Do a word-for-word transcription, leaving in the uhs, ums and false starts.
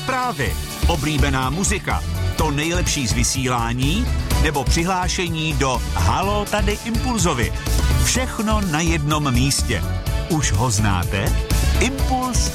zprávy, oblíbená muzika, to nejlepší z vysílání nebo přihlášení do Halo tady Impulzovi. Všechno na jednom místě. Už ho znáte? Impuls